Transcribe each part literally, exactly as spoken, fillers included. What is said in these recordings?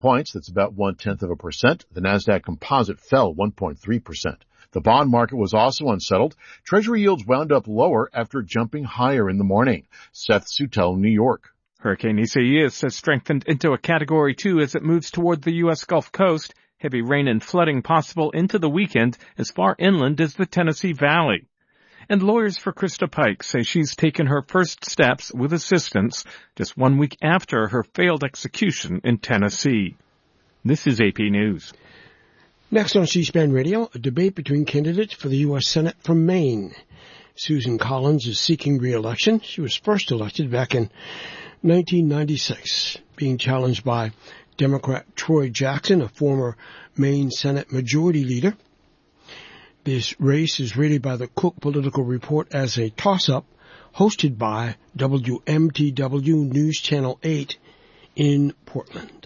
points. That's about one-tenth of a percent. The Nasdaq Composite fell one point three percent. The bond market was also unsettled. Treasury yields wound up lower after jumping higher in the morning. Seth Sutel, New York. Hurricane Isaias has strengthened into a Category two as it moves toward the U S Gulf Coast. Heavy rain and flooding possible into the weekend as far inland as the Tennessee Valley. And lawyers for Krista Pike say she's taken her first steps with assistance just one week after her failed execution in Tennessee. This is A P News. Next on C-SPAN Radio, a debate between candidates for the U S Senate from Maine. Susan Collins is seeking re-election. She was first elected back in nineteen ninety-six, being challenged by Democrat Troy Jackson, a former Maine Senate Majority Leader. This race is rated by the Cook Political Report as a toss-up, hosted by W M T W News Channel eight in Portland.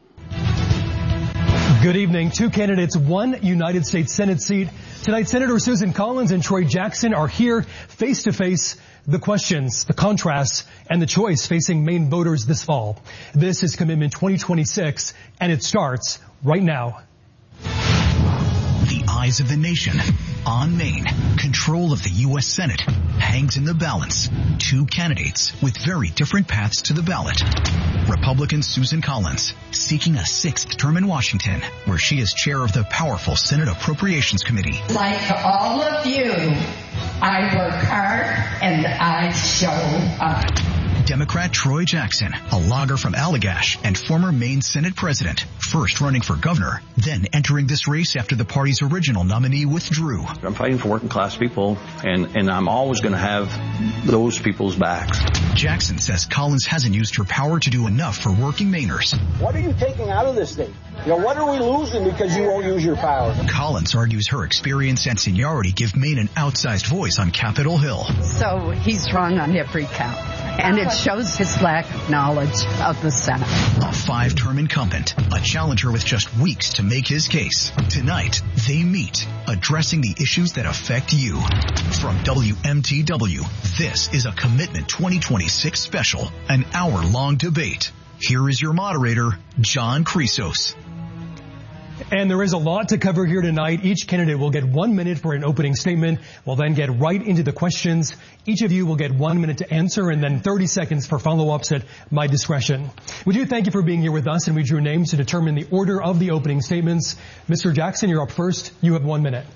Good evening. Two candidates, one United States Senate seat. Tonight, Senator Susan Collins and Troy Jackson are here face-to-face. The questions, the contrasts, and the choice facing Maine voters this fall. This is Commitment twenty twenty-six, and it starts right now. The eyes of the nation on Maine. Control of the U S Senate hangs in the balance. Two candidates with very different paths to the ballot. Republican Susan Collins seeking a sixth term in Washington, where she is chair of the powerful Senate Appropriations Committee. Like all of you, I work hard and I show up. Democrat Troy Jackson, a logger from Allagash and former Maine Senate president, first running for governor, then entering this race after the party's original nominee withdrew. I'm fighting for working class people, and, and I'm always going to have those people's backs. Jackson says Collins hasn't used her power to do enough for working Mainers. What are you taking out of this thing? You know, what are we losing because you won't use your power? Collins argues her experience and seniority give Maine an outsized voice on Capitol Hill. So he's wrong on every count, and it shows his lack of knowledge of the Senate. A five-term incumbent, a challenger with just weeks to make his case. Tonight, they meet, addressing the issues that affect you. From W M T W, this is a Commitment twenty twenty-six special, an hour-long debate. Here is your moderator, John Chrysos. And there is a lot to cover here tonight. Each candidate will get one minute for an opening statement. We'll then get right into the questions. Each of you will get one minute to answer and then thirty seconds for follow-ups at my discretion. We do thank you for being here with us, and we drew names to determine the order of the opening statements. Mister Jackson, you're up first. You have one minute.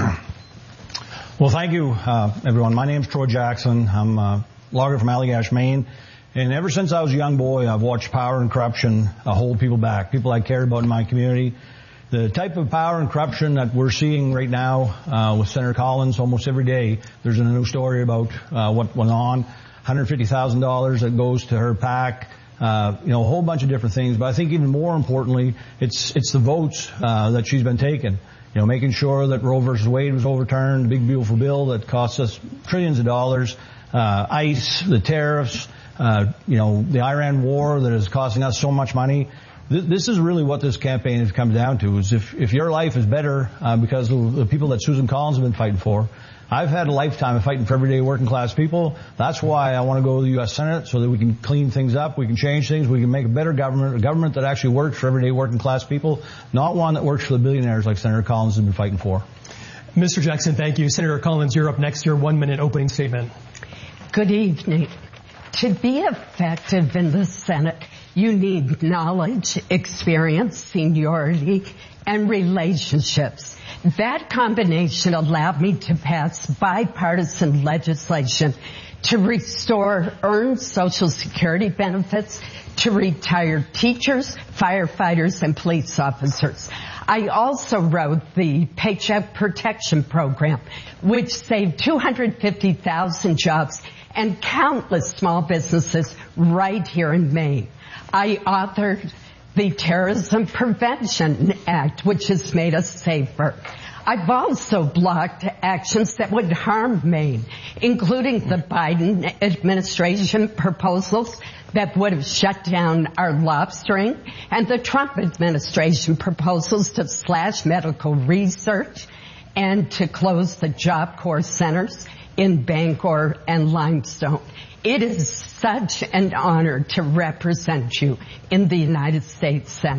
Well, thank you, uh, everyone. My name's Troy Jackson. I'm a logger from Allagash, Maine. And ever since I was a young boy, I've watched power and corruption uh, hold people back, people I cared about in my community. The type of power and corruption that we're seeing right now uh, with Senator Collins almost every day, there's a new story about uh, what went on, one hundred fifty thousand dollars that goes to her PAC, uh, you know, a whole bunch of different things. But I think even more importantly, it's it's the votes uh, that she's been taking. You know, making sure that Roe versus Wade was overturned, the big beautiful bill that costs us trillions of dollars, uh, ICE, the tariffs, uh, you know, the Iran war that is costing us so much money. This is really what this campaign has come down to, is if, if your life is better uh, because of the people that Susan Collins has been fighting for. I've had a lifetime of fighting for everyday working class people. That's why I want to go to the U S Senate, so that we can clean things up, we can change things, we can make a better government, a government that actually works for everyday working class people, not one that works for the billionaires like Senator Collins has been fighting for. Mister Jackson, thank you. Senator Collins, you're up next. Your one-minute opening statement. Good evening. To be effective in the Senate, you need knowledge, experience, seniority, and relationships. That combination allowed me to pass bipartisan legislation to restore earned Social Security benefits to retired teachers, firefighters, and police officers. I also wrote the Paycheck Protection Program, which saved two hundred fifty thousand jobs and countless small businesses right here in Maine. I authored the Terrorism Prevention Act, which has made us safer. I've also blocked actions that would harm Maine, including the Biden administration proposals that would have shut down our lobstering, and the Trump administration proposals to slash medical research and to close the Job Corps centers in Bangor and Limestone. It is such an honor to represent you in the United States Senate.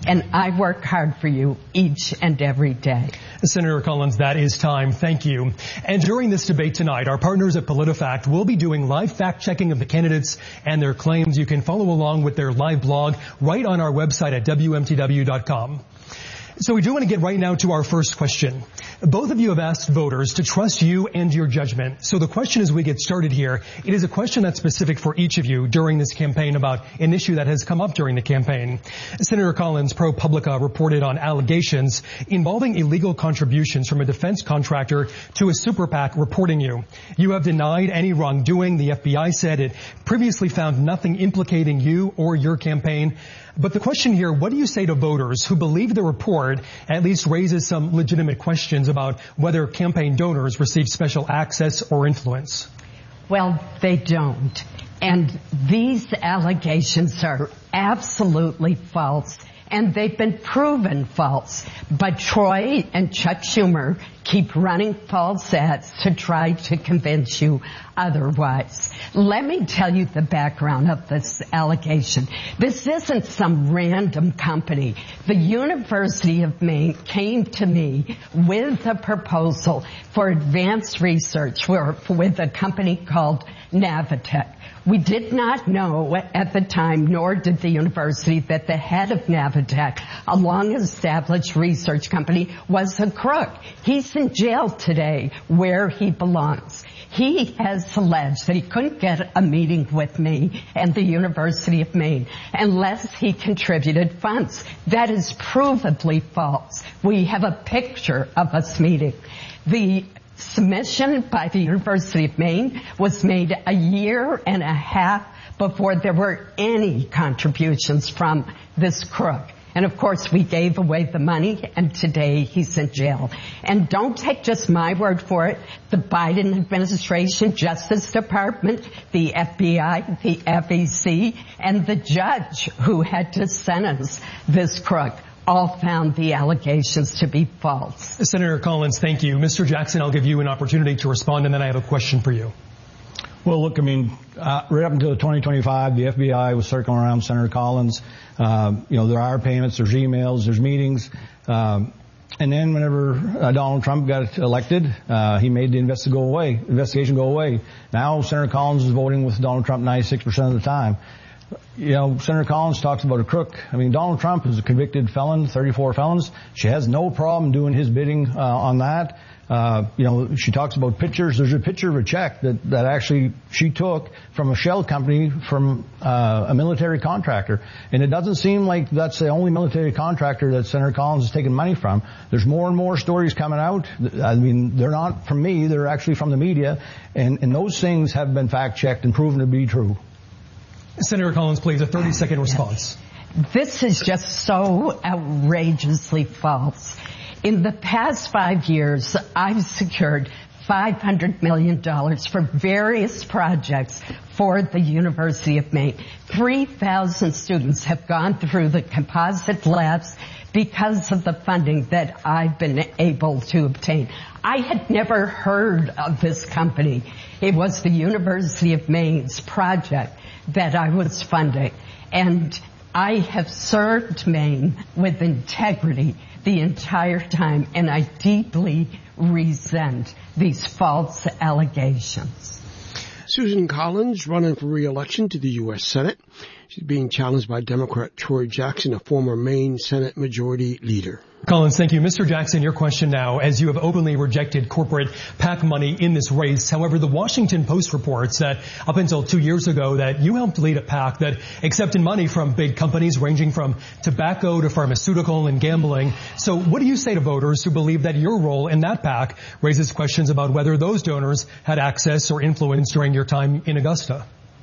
and I work hard for you each and every day. Senator Collins, that is time. Thank you. And during this debate tonight, our partners at PolitiFact will be doing live fact-checking of the candidates and their claims. You can follow along with their live blog right on our website at W M T W dot com. So we do want to get right now to our first question. Both of you have asked voters to trust you and your judgment. So the question as we get started here, it is a question that's specific for each of you during this campaign about an issue that has come up during the campaign. Senator Collins, ProPublica reported on allegations involving illegal contributions from a defense contractor to a super PAC reporting you. You have denied any wrongdoing. The F B I said it previously found nothing implicating you or your campaign. But the question here, what do you say to voters who believe the report at least raises some legitimate questions about whether campaign donors receive special access or influence? Well, they don't. And these allegations are absolutely false, and they've been proven false. But Troy and Chuck Schumer keep running false ads to try to convince you otherwise. Let me tell you the background of this allegation. This isn't some random company. The University of Maine came to me with a proposal for advanced research with a company called Navitech. We did not know at the time, nor did the university, that the head of Navitech, a long-established research company, was a crook. He's in jail today where he belongs. He has alleged that he couldn't get a meeting with me and the University of Maine unless he contributed funds. That is provably false. We have a picture of us meeting. The submission by the University of Maine was made a year and a half before there were any contributions from this crook. And of course, we gave away the money, and today he's in jail. And don't take just my word for it. The Biden administration, Justice Department, the F B I, the F E C, and the judge who had to sentence this crook all found the allegations to be false. Senator Collins, thank you. Mister Jackson, I'll give you an opportunity to respond, and then I have a question for you. Well, look, I mean, uh, right up until twenty twenty-five, the F B I was circling around Senator Collins. Uh, you know, there are payments, there's emails, there's meetings. Um, and then whenever uh, Donald Trump got elected, uh, he made the investi- go away, investigation go away. Now Senator Collins is voting with Donald Trump ninety-six percent of the time. You know, Senator Collins talks about a crook. I mean, Donald Trump is a convicted felon, thirty-four felons. She has no problem doing his bidding uh, on that. Uh, you know, she talks about pictures. There's a picture of a check that, that actually she took from a shell company from uh, a military contractor. And it doesn't seem like that's the only military contractor that Senator Collins is taking money from. There's more and more stories coming out. I mean, they're not from me. They're actually from the media. And, and those things have been fact-checked and proven to be true. Senator Collins, please, a thirty-second response. This is just so outrageously false. In the past five years, I've secured five hundred million dollars for various projects for the University of Maine. three thousand students have gone through the composite labs because of the funding that I've been able to obtain. I had never heard of this company. It was the University of Maine's project that I was funding. And I have served Maine with integrity the entire time, and I deeply resent these false allegations. Susan Collins, running for re-election to the U S Senate. She's being challenged by Democrat Troy Jackson, a former Maine Senate Majority Leader. Collins, thank you. Mister Jackson, your question now, as you have openly rejected corporate PAC money in this race. However, the Washington Post reports that up until two years ago that you helped lead a PAC that accepted money from big companies ranging from tobacco to pharmaceutical and gambling. So what do you say to voters who believe that your role in that PAC raises questions about whether those donors had access or influence during your time in Augusta?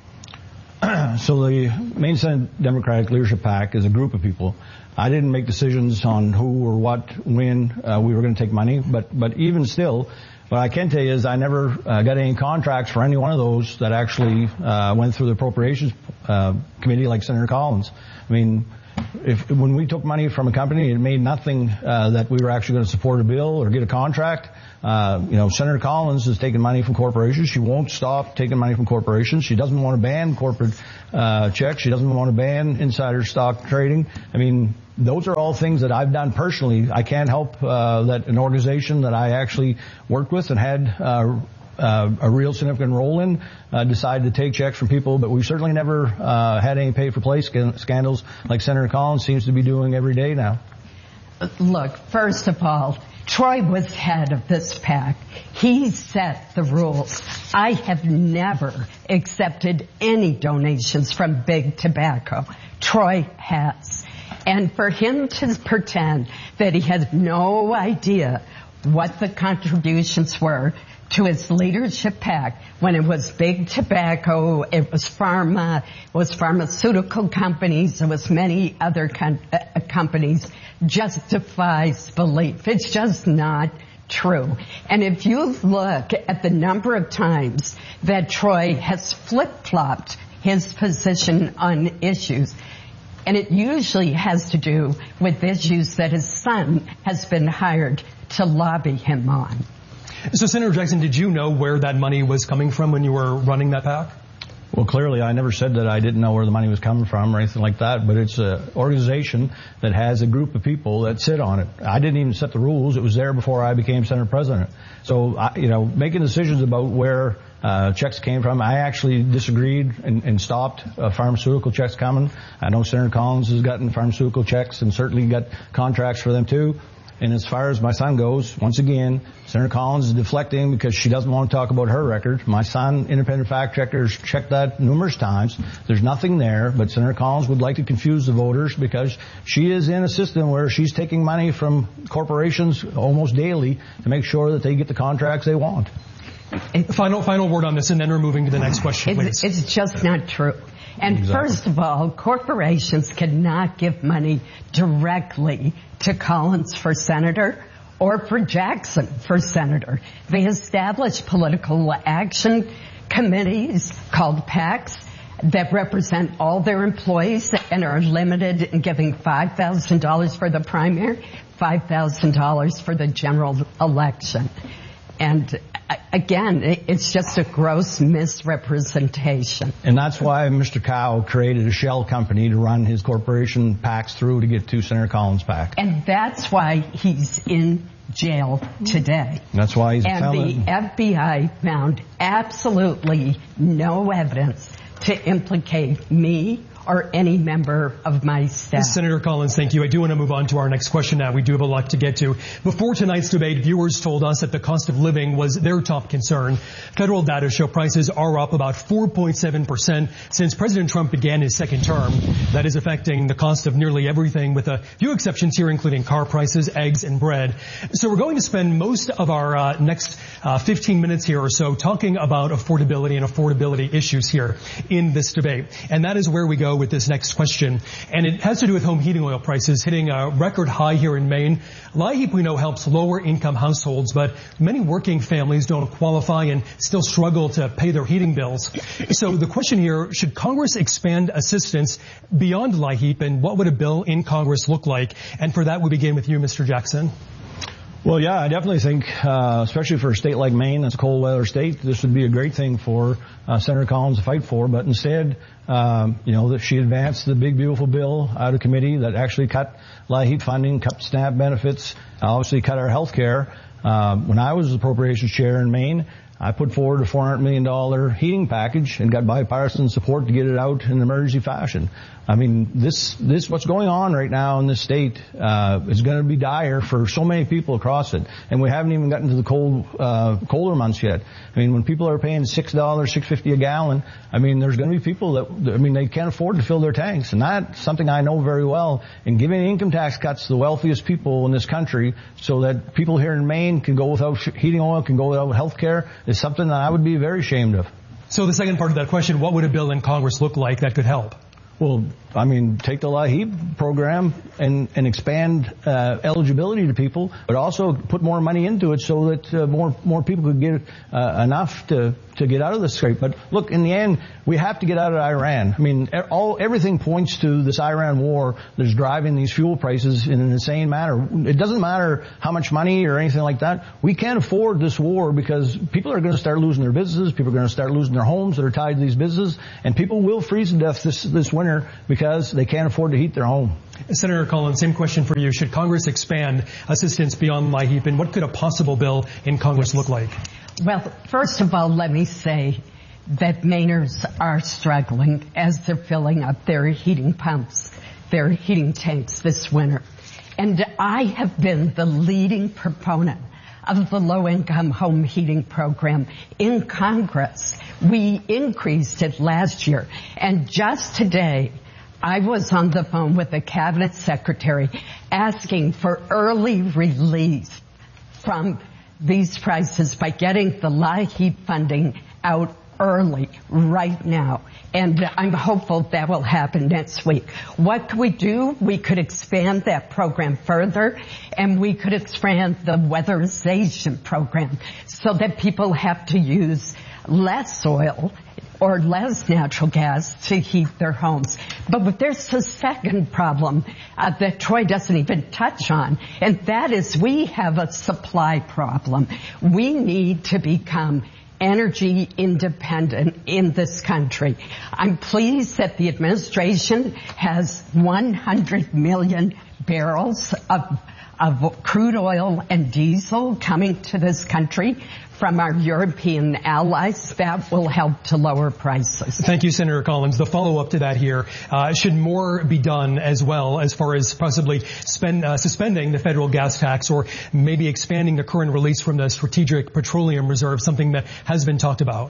So the Maine Senate Democratic Leadership PAC is a group of people. I didn't make decisions on who or what, when uh, we were going to take money, but but even still, what I can tell you is I never uh, got any contracts for any one of those that actually uh, went through the appropriations uh, committee like Senator Collins. I mean, if when we took money from a company, it made nothing uh, that we were actually going to support a bill or get a contract. Uh, you know, Senator Collins is taking money from corporations. She won't stop taking money from corporations. She doesn't want to ban corporate uh, checks. She doesn't want to ban insider stock trading. I mean, those are all things that I've done personally. I can't help uh, that an organization that I actually worked with and had uh, uh, a real significant role in uh, decided to take checks from people, but we certainly never uh, had any pay-for-play sc- scandals like Senator Collins seems to be doing every day now. Look, first of all, Troy was head of this PAC. He set the rules. I have never accepted any donations from Big Tobacco. Troy has. And for him to pretend that he had no idea what the contributions were to his leadership PAC when it was Big Tobacco, it was pharma, it was pharmaceutical companies, it was many other com- uh, companies, just defies belief. It's just not true. And if you look at the number of times that Troy has flip-flopped his position on issues, and it usually has to do with issues that his son has been hired to lobby him on. So, Senator Jackson, did you know where that money was coming from when you were running that PAC? Well, clearly, I never said that I didn't know where the money was coming from or anything like that, but it's an organization that has a group of people that sit on it. I didn't even set the rules. It was there before I became Senate President. So, I, you know, making decisions about where uh checks came from, I actually disagreed and, and stopped uh, pharmaceutical checks coming. I know Senator Collins has gotten pharmaceutical checks and certainly got contracts for them, too. And as far as my son goes, once again, Senator Collins is deflecting because she doesn't want to talk about her record. My son, independent fact checkers, checked that numerous times. There's nothing there, but Senator Collins would like to confuse the voters because she is in a system where she's taking money from corporations almost daily to make sure that they get the contracts they want. Final, final word on this, and then we're moving to the next question, please. It's, it's just not true. And exactly. First of all, corporations cannot give money directly to Collins for senator or for Jackson for senator. They establish political action committees called PACs that represent all their employees and are limited in giving five thousand dollars for the primary, five thousand dollars for the general election. And again, it's just a gross misrepresentation. And that's why Mister Cow created a shell company to run his corporation PACs through to get to Senator Collins' PAC. And that's why he's in jail today. That's why he's and felon. The F B I found absolutely no evidence to implicate me or any member of my staff. Senator Collins, thank you. I do want to move on to our next question now. We do have a lot to get to. Before tonight's debate, viewers told us that the cost of living was their top concern. Federal data show prices are up about four point seven percent since President Trump began his second term. That is affecting the cost of nearly everything, with a few exceptions here, including car prices, eggs, and bread. So we're going to spend most of our uh, next uh, fifteen minutes here or so talking about affordability and affordability issues here in this debate. And that is where we go with this next question. And it has to do with home heating oil prices hitting a record high here in Maine. LIHEAP, we know, helps lower income households, but many working families don't qualify and still struggle to pay their heating bills. So the question here, should Congress expand assistance beyond LIHEAP, and what would a bill in Congress look like? And for that, we begin with you, Mister Jackson. Well, yeah, I definitely think, uh, especially for a state like Maine, that's a cold weather state, this would be a great thing for uh, Senator Collins to fight for. But instead, um, you know, that she advanced the big, beautiful bill out of committee that actually cut LIHEAP funding, cut SNAP benefits, obviously cut our health care. Uh, when I was the appropriations chair in Maine, I put forward a four hundred million dollars heating package and got bipartisan support to get it out in an emergency fashion. I mean, this, this, what's going on right now in this state, uh, is going to be dire for so many people across it. And we haven't even gotten to the cold, uh, colder months yet. I mean, when people are paying six dollars, six fifty a gallon, I mean, there's going to be people that, I mean, they can't afford to fill their tanks. And that's something I know very well. And giving income tax cuts to the wealthiest people in this country so that people here in Maine can go without heating oil, can go without health care, is something that I would be very ashamed of. So the second part of that question, what would a bill in Congress look like that could help? Well, I mean, take the LIHEAP program and, and expand uh, eligibility to people, but also put more money into it so that uh, more more people could get uh, enough to to get out of this scrape. But look, in the end, we have to get out of Iran. I mean, all everything points to this Iran war that's driving these fuel prices in an insane manner. It doesn't matter how much money or anything like that. We can't afford this war because people are going to start losing their businesses. People are going to start losing their homes that are tied to these businesses, and people will freeze to death this this winter because they can't afford to heat their home. Senator Collins, same question for you. Should Congress expand assistance beyond LIHEAP, and what could a possible bill in Congress look like? Well, first of all, let me say that Mainers are struggling as they're filling up their heating pumps, their heating tanks this winter. And I have been the leading proponent of the low-income home heating program in Congress. We increased it last year. And just today, I was on the phone with the cabinet secretary asking for early relief from these prices by getting the LIHEAP funding out early right now. And I'm hopeful that will happen next week. What could we do? We could expand that program further, and we could expand the weatherization program so that people have to use less oil or less natural gas to heat their homes. But there's a second problem uh, that Troy doesn't even touch on, and that is we have a supply problem. We need to become energy independent in this country. I'm pleased that the administration has one hundred million barrels of, of crude oil and diesel coming to this country from our European allies. That will help to lower prices. Thank you, Senator Collins. The follow-up to that here, uh, should more be done as well as far as possibly spend, uh, suspending the federal gas tax or maybe expanding the current release from the Strategic Petroleum Reserve, something that has been talked about?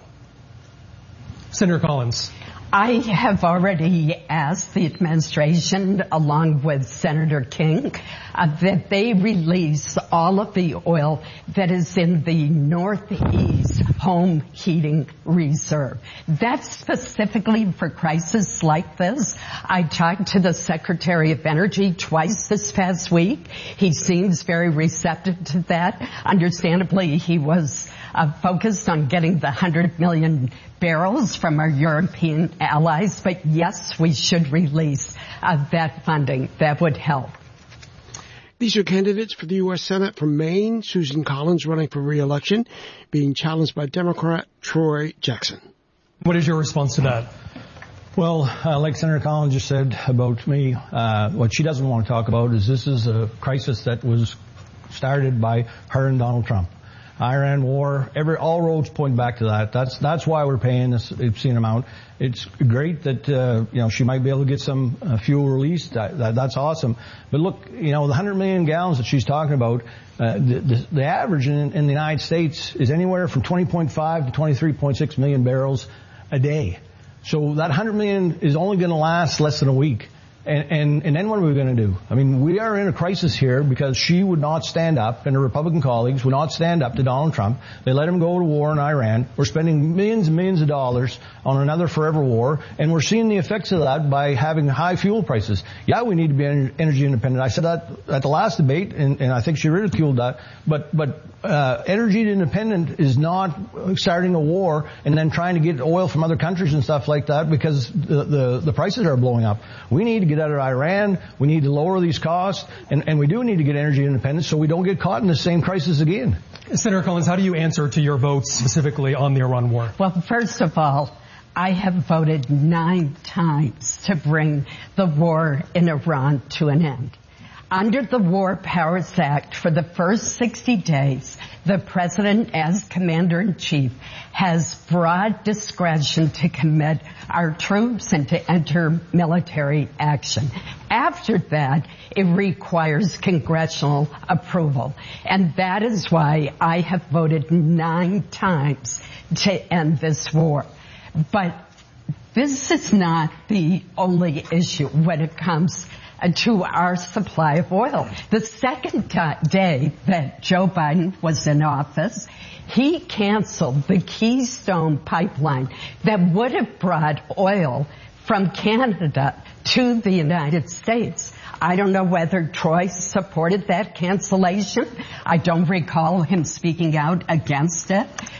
Senator Collins. I have already asked the administration, along with Senator King, uh, that they release all of the oil that is in the Northeast Home Heating Reserve. That's specifically for crises like this. I talked to the Secretary of Energy twice this past week. He seems very receptive to that. Understandably, he was uh, focused on getting the one hundred million barrels from our European allies, but yes, we should release uh, that funding. That would help. These are candidates for the U S Senate from Maine. Susan Collins running for re-election, being challenged by Democrat Troy Jackson. What is your response to that? Well, uh, like Senator Collins just said about me, uh, what she doesn't want to talk about is this is a crisis that was started by her and Donald Trump. Iran war, every, all roads point back to that. That's, that's why we're paying this obscene amount. It's great that, uh, you know, she might be able to get some uh, fuel released. That, that, that's awesome. But look, you know, the one hundred million gallons that she's talking about, uh, the, the, the average in, in the United States is anywhere from twenty point five to twenty-three point six million barrels a day. So that one hundred million is only going to last less than a week. And, and, and then what are we going to do? I mean, we are in a crisis here because she would not stand up, and her Republican colleagues would not stand up to Donald Trump. They let him go to war in Iran. We're spending millions and millions of dollars on another forever war, and we're seeing the effects of that by having high fuel prices. Yeah, we need to be energy independent. I said that at the last debate, and, and I think she ridiculed that. But, but uh, energy independent is not starting a war and then trying to get oil from other countries and stuff like that because the, the, the prices are blowing up. We need to get out of Iran. We need to lower these costs, and, and we do need to get energy independence so we don't get caught in the same crisis again. Senator Collins, how do you answer to your votes specifically on the Iran war? Well, first of all, I have voted nine times to bring the war in Iran to an end. Under the War Powers Act, for the first sixty days, the President, as Commander-in-Chief, has broad discretion to commit our troops and to enter military action. After that, it requires congressional approval. And that is why I have voted nine times to end this war. But this is not the only issue when it comes to our supply of oil. The second day that Joe Biden was in office, he canceled the Keystone pipeline that would have brought oil from Canada to the United States. I don't know whether Troy supported that cancellation. I don't recall him speaking out against it.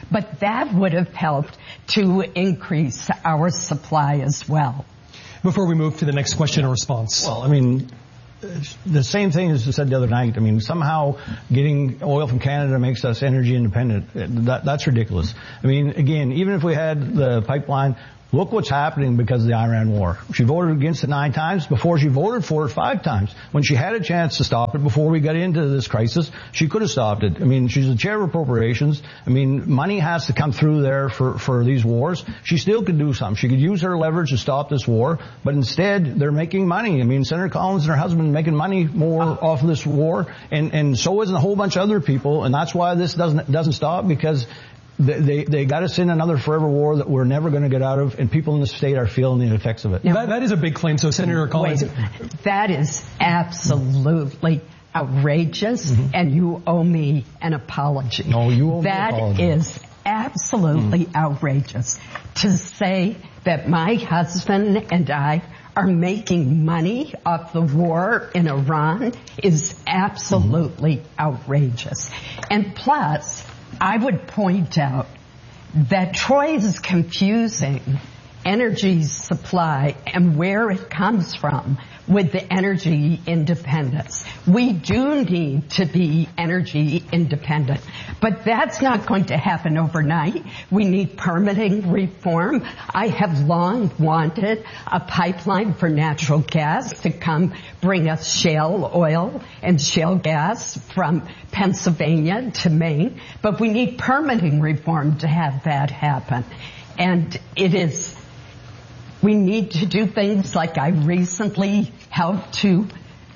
but that would have helped to increase our supply as well. Before we move to the next question or response. Well, I mean, the same thing as I said the other night. I mean, somehow getting oil from Canada makes us energy independent. That, that's ridiculous. I mean, again, even if we had the pipeline, look what's happening because of the Iran war. She voted against it nine times. Before, she voted for it five times. When she had a chance to stop it before we got into this crisis, she could have stopped it. I mean, she's the chair of appropriations. I mean, money has to come through there for, for these wars. She still could do something. She could use her leverage to stop this war, but instead they're making money. I mean, Senator Collins and her husband are making money more off of this war, and, and so is a whole bunch of other people, and that's why this doesn't, doesn't stop, because They, they, they got us in another forever war that we're never going to get out of, and people in the state are feeling the effects of it. Now, that, that is a big claim. So, Senator Collins. Wait, that is absolutely outrageous, mm-hmm. and you owe me an apology. No, you owe that me an apology. That is absolutely mm. outrageous to say that my husband and I are making money off the war in Iran is absolutely mm-hmm. outrageous. And plus, I would point out that Troy is confusing energy supply and where it comes from with the energy independence. We do need to be energy independent, but that's not going to happen overnight. We need permitting reform. I have long wanted a pipeline for natural gas to come bring us shale oil and shale gas from Pennsylvania to Maine, but we need permitting reform to have that happen. And it is We need to do things like I recently helped to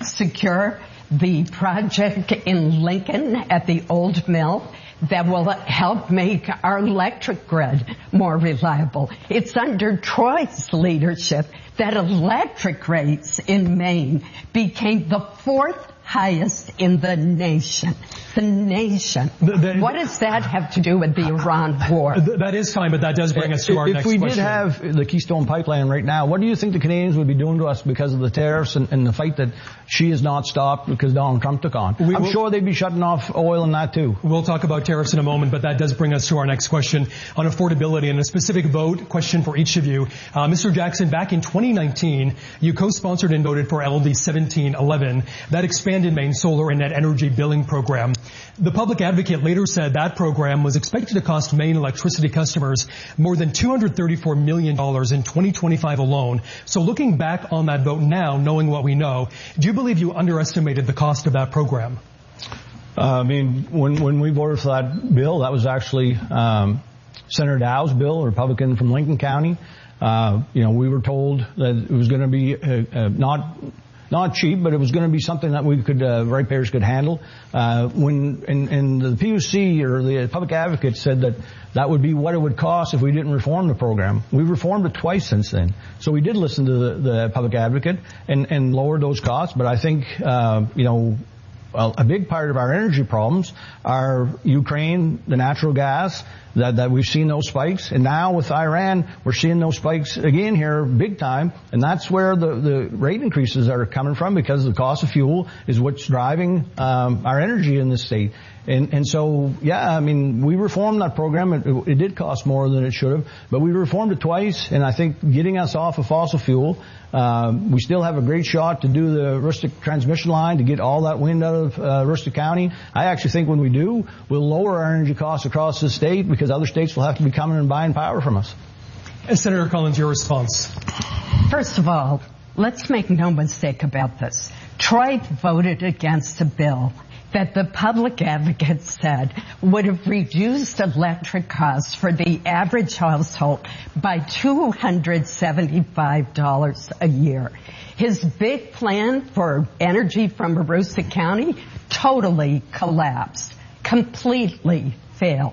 secure the project in Lincoln at the old mill that will help make our electric grid more reliable. It's under Troy's leadership that electric rates in Maine became the fourth highest in the nation. The nation. The, the, what does that have to do with the Iran war? That is fine, but that does bring us to our if next question. If we did have the Keystone Pipeline right now, what do you think the Canadians would be doing to us because of the tariffs and, and the fight that she has not stopped because Donald Trump took on? We, I'm we'll, sure they'd be shutting off oil and that too. We'll talk about tariffs in a moment, but that does bring us to our next question on affordability and a specific vote question for each of you. Uh, Mister Jackson, back in twenty nineteen, you co-sponsored and voted for L D seventeen eleven that expanded Maine's solar and net energy billing program. The public advocate later said that program was expected to cost Maine electricity customers more than two hundred thirty-four million dollars in twenty twenty-five alone. So looking back on that vote now, knowing what we know, do you believe you underestimated the cost of that program? Uh, I mean, when, when we voted for that bill, that was actually um, Senator Dow's bill, a Republican from Lincoln County. Uh, you know, we were told that it was going to be uh, uh, not... Not cheap, but it was going to be something that we could, uh, ratepayers could handle. Uh, when, and, and the P U C or the public advocate said that that would be what it would cost if we didn't reform the program. We've reformed it twice since then. So we did listen to the, the public advocate and, and lowered those costs, but I think, uh, you know, well, a big part of our energy problems are Ukraine, the natural gas, that, that we've seen those spikes. And now with Iran, we're seeing those spikes again here big time. And that's where the, the rate increases are coming from, because the cost of fuel is what's driving um, our energy in this state. And, and so, yeah, I mean, we reformed that program. It, it did cost more than it should have, but we reformed it twice. And I think getting us off of fossil fuel, uh, we still have a great shot to do the Aroostook transmission line to get all that wind out of uh, Aroostook County. I actually think when we do, we'll lower our energy costs across the state, because other states will have to be coming and buying power from us. And Senator Collins, your response. First of all, let's make no mistake about this. Troy voted against a bill that the public advocate said would have reduced electric costs for the average household by two hundred seventy-five dollars a year. His big plan for energy from Aroostook County totally collapsed, completely failed.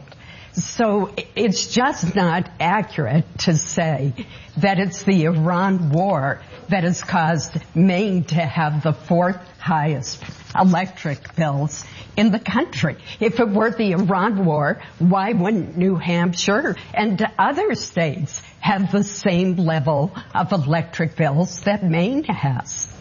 So it's just not accurate to say that it's the Iran war that has caused Maine to have the fourth highest electric bills in the country. If it were the Iran war, why wouldn't New Hampshire and other states have the same level of electric bills that Maine has?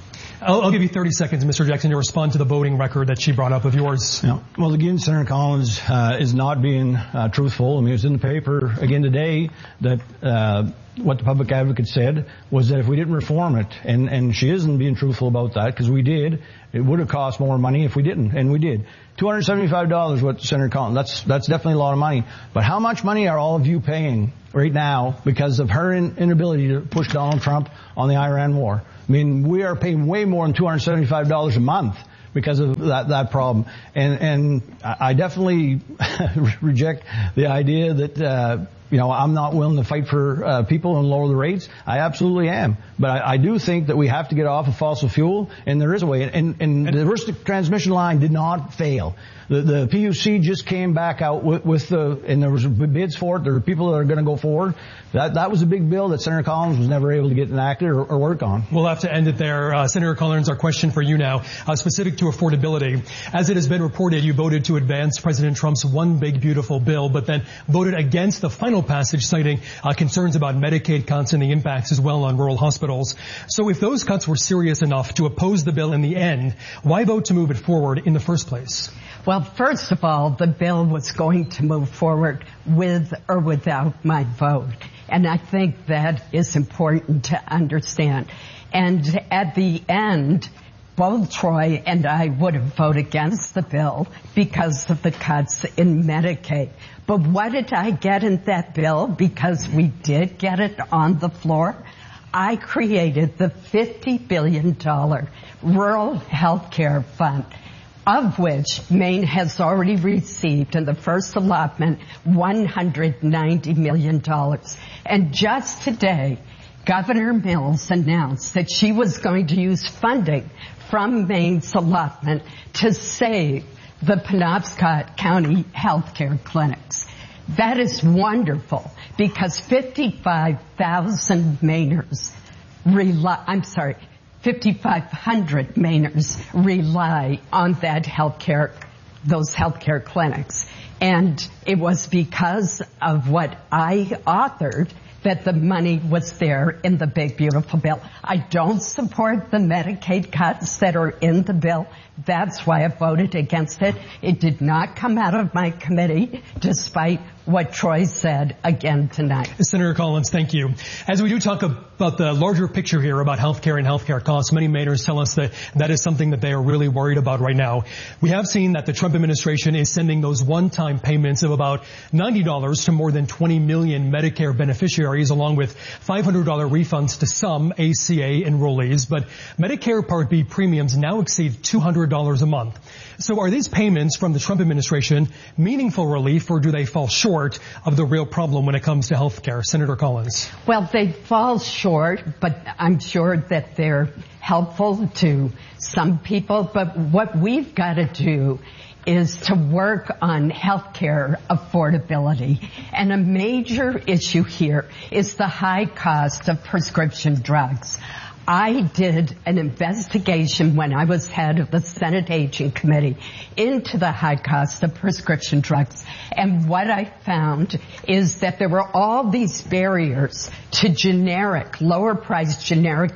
I'll, I'll give you thirty seconds, Mister Jackson, to respond to the voting record that she brought up of yours. Yeah. Well, again, Senator Collins uh, is not being uh, truthful. I mean, it was in the paper again today that uh, what the public advocate said was that if we didn't reform it, and, and she isn't being truthful about that because we did, it would have cost more money if we didn't, and we did. two hundred seventy-five dollars, what Senator Collins, that's, that's definitely a lot of money. But how much money are all of you paying right now because of her in, inability to push Donald Trump on the Iran war? I mean, we are paying way more than two hundred seventy-five dollars a month because of that, that problem. And, and I definitely reject the idea that, uh, you know, I'm not willing to fight for uh, people and lower the rates. I absolutely am. But I, I do think that we have to get off of fossil fuel, and there is a way. And, and, and the reverse transmission line did not fail. The, the P U C just came back out with, with the, and there was bids for it. There are people that are going to go forward. That that was a big bill that Senator Collins was never able to get enacted or, or work on. We'll have to end it there. Uh, Senator Collins, our question for you now, uh, specific to affordability. As it has been reported, you voted to advance President Trump's One Big Beautiful Bill, but then voted against the final passage, citing uh, concerns about Medicaid cuts and the impacts as well on rural hospitals. So if those cuts were serious enough to oppose the bill in the end, why vote to move it forward in the first place? Well, first of all, the bill was going to move forward with or without my vote. And I think that is important to understand. And at the end, both Troy and I would have voted against the bill because of the cuts in Medicaid. But what did I get in that bill? Because we did get it on the floor. I created the fifty billion dollars Rural Health Care Fund, of which Maine has already received in the first allotment one hundred ninety million dollars. And just today, Governor Mills announced that she was going to use funding from Maine's allotment to save the Penobscot County healthcare clinics. That is wonderful because fifty-five thousand Mainers rely, I'm sorry, fifty-five hundred Mainers rely on that healthcare, those healthcare clinics. And it was because of what I authored that the money was there in the big, beautiful bill. I don't support the Medicaid cuts that are in the bill. That's why I voted against it. It did not come out of my committee, despite what Troy said again tonight. Senator Collins, thank you. As we do talk about the larger picture here about healthcare and healthcare costs, many Mainers tell us that that is something that they are really worried about right now. We have seen that the Trump administration is sending those one-time payments of about ninety dollars to more than twenty million Medicare beneficiaries, along with five hundred dollars refunds to some A C A enrollees. But Medicare Part B premiums now exceed two hundred dollars a month. So are these payments from the Trump administration meaningful relief, or do they fall short of the real problem when it comes to health care? Senator Collins. Well, they fall short, but I'm sure that they're helpful to some people. But what we've got to do is to work on health care affordability. And a major issue here is the high cost of prescription drugs. I did an investigation when I was head of the Senate Aging Committee into the high cost of prescription drugs. And what I found is that there were all these barriers to generic, lower priced generic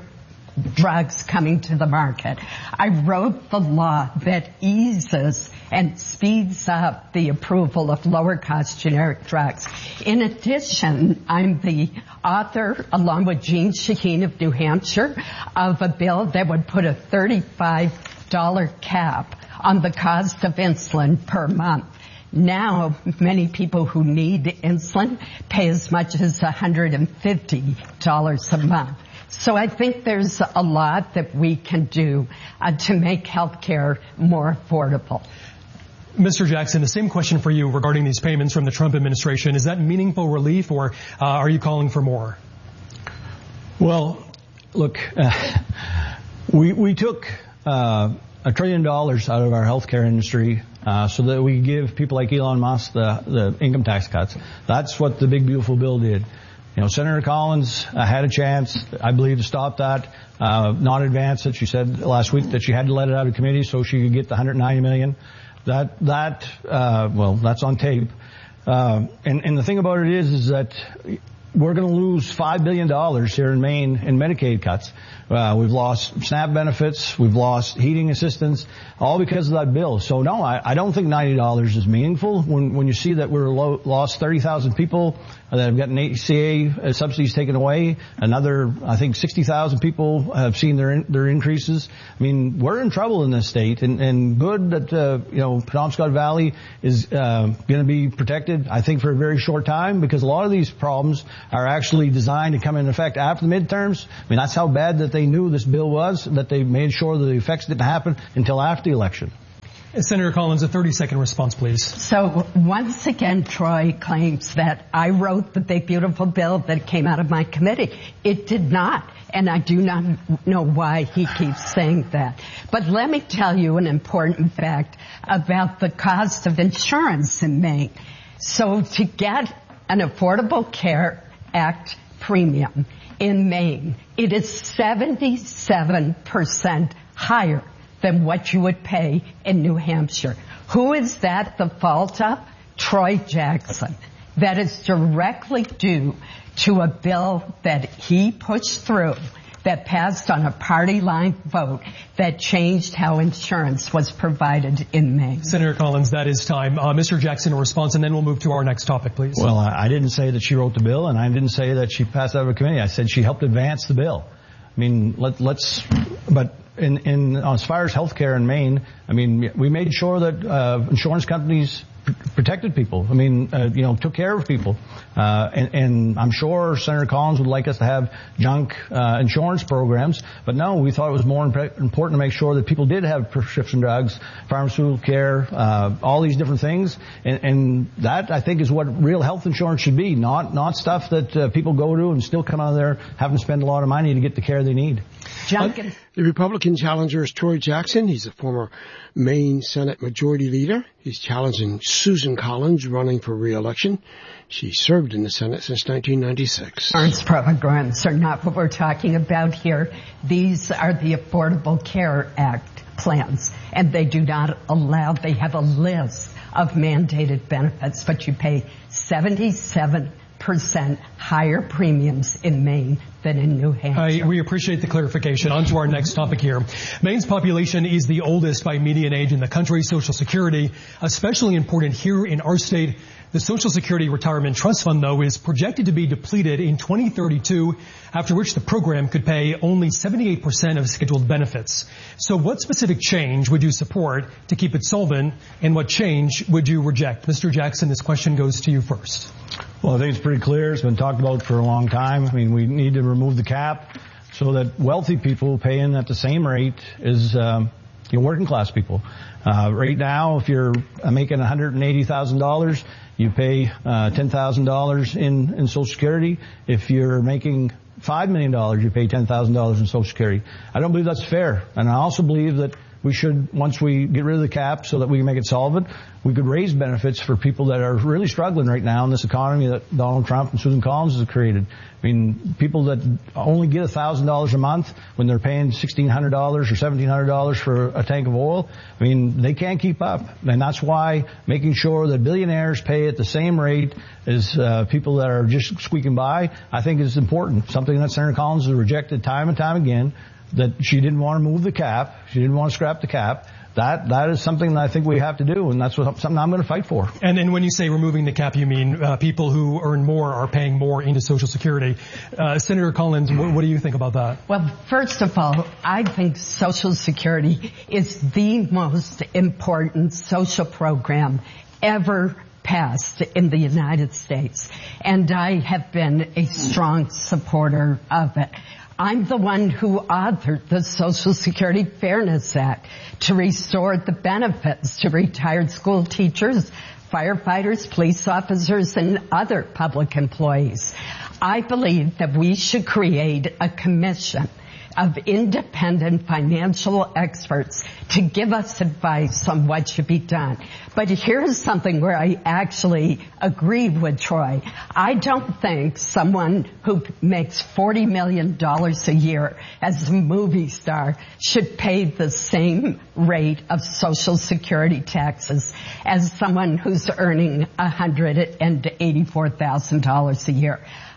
drugs coming to the market. I wrote the law that eases and speeds up the approval of lower cost generic drugs. In addition, I'm the author, along with Jean Shaheen of New Hampshire, of a bill that would put a thirty-five dollars cap on the cost of insulin per month. Now, many people who need insulin pay as much as one hundred fifty dollars a month. So I think there's a lot that we can do uh, to make health care more affordable. Mister Jackson, the same question for you regarding these payments from the Trump administration. Is that meaningful relief, or uh, are you calling for more? Well, look, uh, we we took uh, a trillion dollars out of our healthcare industry uh, so that we give people like Elon Musk the, the income tax cuts. That's what the big, beautiful bill did. You know, Senator Collins uh, had a chance, I believe, to stop that, uh, not advance it. She said last week that she had to let it out of committee so she could get the one hundred ninety million dollars. That, that, uh, well, that's on tape. Uh, and, and the thing about it is, is that we're going to lose five billion dollars here in Maine in Medicaid cuts. Uh, we've lost SNAP benefits. We've lost heating assistance, all because of that bill. So, no, I, I don't think ninety dollars is meaningful. When, when you see that we're low, lost thirty thousand people that have gotten A C A subsidies taken away, another, I think, sixty thousand people have seen their in, their increases. I mean, we're in trouble in this state, and, and good that, uh, you know, Penobscot Valley is uh, going to be protected, I think, for a very short time, because a lot of these problems are actually designed to come into effect after the midterms. I mean, that's how bad that they knew this bill was, that they made sure that the effects didn't happen until after the election. Senator Collins, a thirty-second response, please. So once again, Troy claims that I wrote the big, beautiful bill that came out of my committee. It did not, and I do not know why he keeps saying that. But let me tell you an important fact about the cost of insurance in Maine. So to get an Affordable Care Act premium in Maine, it is seventy-seven percent higher than what you would pay in New Hampshire. Who is that the fault of? Troy Jackson. That is directly due to a bill that he pushed through that passed on a party line vote that changed how insurance was provided in Maine. Senator Collins, that is time. Uh, Mister Jackson, a response, and then we'll move to our next topic, please. Well, I didn't say that she wrote the bill, and I didn't say that she passed out of a committee. I said she helped advance the bill. I mean, let, let's, but in, in, as far as health care in Maine, I mean, we made sure that, uh, insurance companies pr- protected people. I mean, uh, you know, took care of people. Uh, and, and I'm sure Senator Collins would like us to have junk, uh, insurance programs. But no, we thought it was more imp- important to make sure that people did have prescription drugs, pharmaceutical care, uh, all these different things. And, and that, I think, is what real health insurance should be. Not, not stuff that, uh, people go to and still come out of there having to spend a lot of money to get the care they need. Junkin. The Republican challenger is Troy Jackson. He's a former Maine Senate Majority Leader. He's challenging Susan Collins, running for re-election. She served in the Senate since nineteen ninety-six. Insurance programs are not what we're talking about here. These are the Affordable Care Act plans, and they do not allow, they have a list of mandated benefits, but you pay seventy-seven percent higher premiums in Maine than in New Hampshire. I, we appreciate the clarification. On to our next topic here. Maine's population is the oldest by median age in the country. Social Security, especially important here in our state. The Social Security Retirement Trust Fund, though, is projected to be depleted in twenty thirty-two, after which the program could pay only seventy-eight percent of scheduled benefits. So what specific change would you support to keep it solvent, and what change would you reject? Mister Jackson, this question goes to you first. Well, I think it's pretty clear. It's been talked about for a long time. I mean, we need to remove the cap so that wealthy people pay in at the same rate as um, you know, working class people. Uh, right now, if you're making one hundred eighty thousand dollars, you pay uh, ten thousand dollars in, in Social Security. If you're making five million dollars, you pay ten thousand dollars in Social Security. I don't believe that's fair. And I also believe that we should, once we get rid of the cap so that we can make it solvent, we could raise benefits for people that are really struggling right now in this economy that Donald Trump and Susan Collins have created. I mean, people that only get one thousand dollars a month when they're paying sixteen hundred dollars or seventeen hundred dollars for a tank of oil, I mean, they can't keep up. And that's why making sure that billionaires pay at the same rate as uh, people that are just squeaking by, I think is important. Something that Senator Collins has rejected time and time again, that she didn't want to move the cap. She didn't want to scrap the cap. That that is something that I think we have to do, and that's what, something I'm going to fight for. And and when you say removing the cap, you mean uh, people who earn more are paying more into Social Security. Uh, Senator Collins, what, what do you think about that? Well, first of all, I think Social Security is the most important social program ever passed in the United States, and I have been a strong supporter of it. I'm the one who authored the Social Security Fairness Act to restore the benefits to retired school teachers, firefighters, police officers, and other public employees. I believe that we should create a commission of independent financial experts to give us advice on what should be done. But here's something where I actually agree with Troy. I don't think someone who makes forty million dollars a year as a movie star should pay the same rate of Social Security taxes as someone who's earning one hundred eighty-four thousand dollars a year.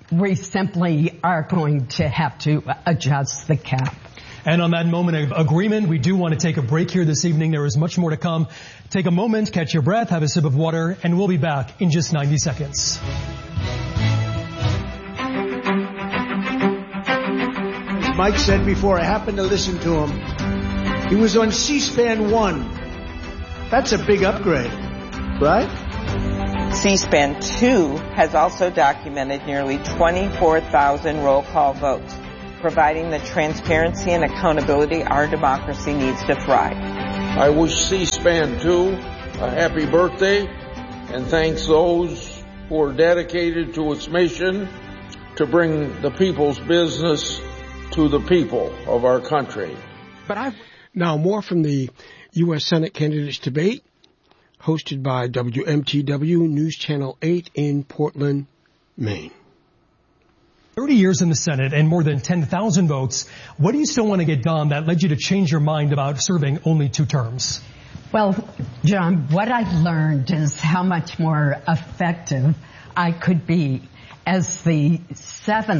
we simply are going to have to adjust the cap. And on that moment of agreement, we do want to take a break here this evening. There is much more to come. Take a moment, catch your breath, have a sip of water, and we'll be back in just ninety seconds. As Mike said before, I happened to listen to him. He was on C-SPAN one. That's a big upgrade, right? C-SPAN two has also documented nearly twenty-four thousand roll call votes, providing the transparency and accountability our democracy needs to thrive. I wish C-SPAN two a happy birthday and thanks those who are dedicated to its mission to bring the people's business to the people of our country. But I Now more from the U S Senate candidates debate hosted by W M T W News Channel eight in Portland, Maine. thirty years in the Senate and more than ten thousand votes. What do you still want to get done that led you to change your mind about serving only two terms? Well, John, what I learned is how much more effective I could be as the seventh